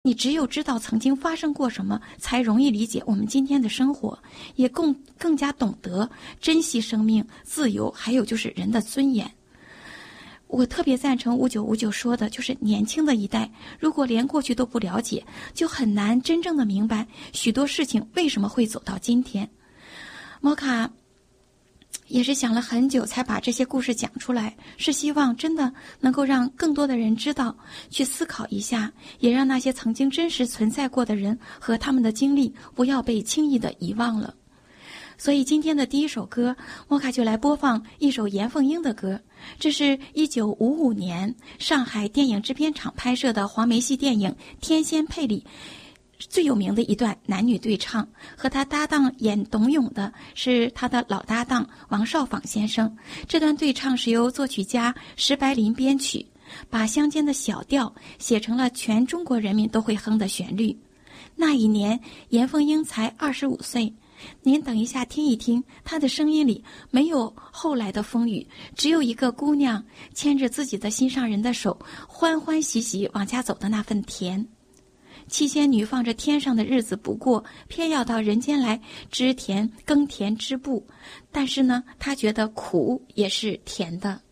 你只有知道曾经发生过什么，才容易理解我们今天的生活，也更加懂得珍惜生命、自由，还有就是人的尊严。我特别赞成5959说的，就是年轻的一代，如果连过去都不了解，就很难真正的明白许多事情为什么会走到今天。摩卡也是想了很久才把这些故事讲出来，是希望真的能够让更多的人知道，去思考一下，也让那些曾经真实存在过的人和他们的经历不要被轻易的遗忘了。所以今天的第一首歌，摩卡就来播放一首严凤英的歌，这是1955年上海电影制片厂拍摄的黄梅戏电影《天仙配》里最有名的一段男女对唱，和他搭档演董永的是他的老搭档王少舫先生。这段对唱是由作曲家石白林编曲，把乡间的小调写成了全中国人民都会哼的旋律。那一年严凤英才25岁，您等一下听一听，她的声音里没有后来的风雨，只有一个姑娘牵着自己的心上人的手，欢欢喜喜往家走的那份甜。七仙女放着天上的日子不过，偏要到人间来织田耕田织布，但是呢，她觉得苦也是甜的。